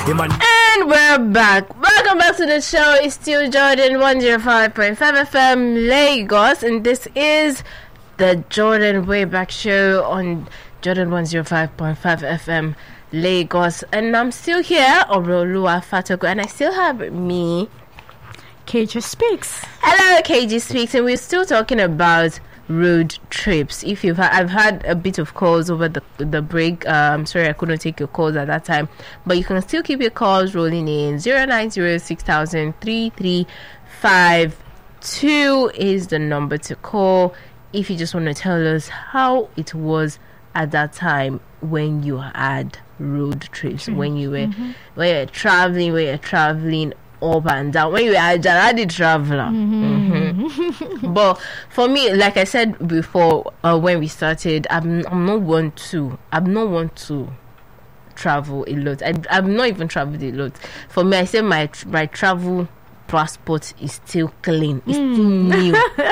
And we're back. Welcome back to the show. It's still Jordan 105.5 FM Lagos, and this is the Jordan Wayback Show on Jordan 105.5 FM Lagos. And I'm still here, Orolua Fatogo, and I still have me, KG Speaks. Hello, KG Speaks, and we're still talking about road trips. If you've I've had a bit of calls over the break. I'm sorry I couldn't take your calls at that time, but you can still keep your calls rolling in. 09060003352 is the number to call if you just want to tell us how it was at that time when you had road trips, when you were when you're traveling up and down, when you were a Jaradi traveler. But for me, like I said before, when we started, I'm not one to travel a lot. I've not even traveled a lot. For me, I say my travel passport is still clean, it's still new.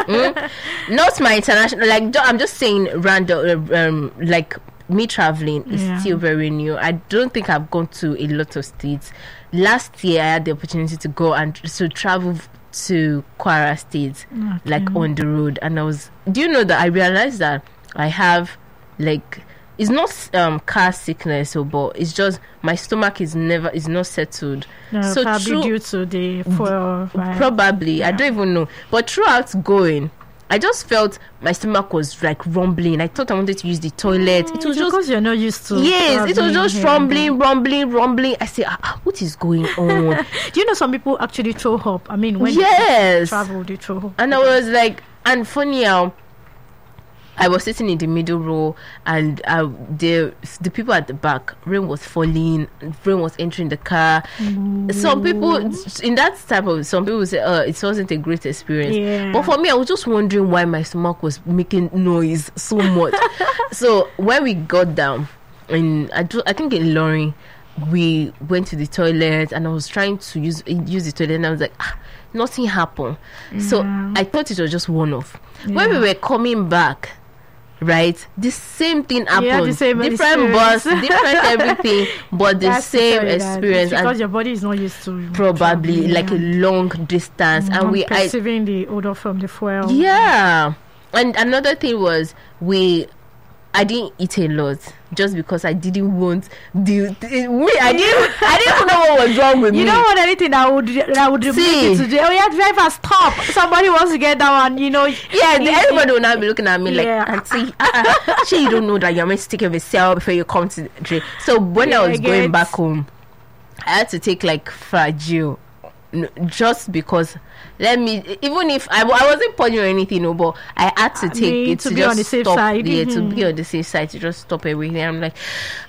Not my international, like I'm just saying random, like me traveling is still very new. I don't think I've gone to a lot of states. Last year I had the opportunity to go and to travel to Kwara State, like on the road, and do you know that I realized that I have, like, it's not car sickness, but it's just my stomach is not settled. So probably due to the fuel, right? Probably, I don't even know. But throughout going, I just felt my stomach was like rumbling. I thought I wanted to use the toilet. It was just because you're not used to. Yes, it was just rumbling. I say, what is going on? Do you know some people actually throw up? I mean, when they travel, they throw up. And I was like, and funny how I was sitting in the middle row, and the people at the back, rain was falling, rain was entering the car. Some people in that type of, some people say, it wasn't a great experience. But for me, I was just wondering why my stomach was making noise so much. So when we got down, and I think in Lorry, we went to the toilet, and I was trying to use the toilet, and I was like, nothing happened. So I thought it was just one-off. When we were coming back, right, the same thing happened. Different bus, different everything, but the same experience. It's because your body is not used to probably like a long distance, and we perceiving the odor from the fuel. Yeah, and another thing was I didn't eat a lot just because I didn't want I didn't know what was wrong with me. You don't want anything that would make it today. Oh yeah, driver, stop! Somebody wants to get down, and everybody will now be looking at me like, auntie, you don't know that you're meant to take care of yourself before you come to the trip. So when I was going back home, I had to take like Fragile, just because. Even if I wasn't punching or anything, but I had to take it to be on the safe side. Yeah, to be on the safe side, to just stop everything. I'm like,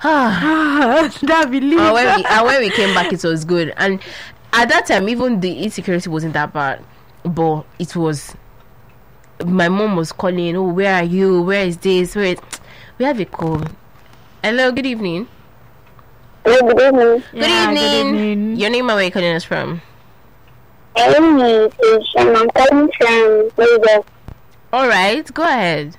that believe. And when we came back, it was good. And at that time, even the insecurity wasn't that bad, but it was. My mom was calling. Oh, where are you? Where is this? We have a call. Hello, good evening. Hello, good evening. Good evening. Your name and where you calling us from? My name is Ishan. I'm calling from Lagos. All right, go ahead.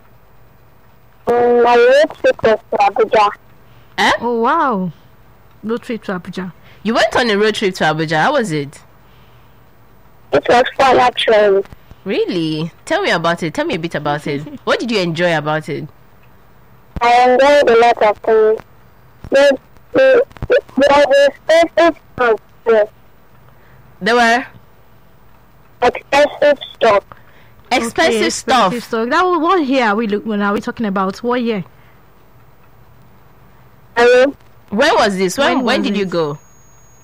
My road trip was to Abuja. Oh wow, road trip to Abuja. You went on a road trip to Abuja. How was it? It was fun, actually. Really? Tell me about it. Tell me a bit about it. What did you enjoy about it? I enjoyed a lot of things. There was expensive stuff there. There were expensive stuff. Expensive stuff. That was what year are we talking about? What year? Hello? When was this? When did you go?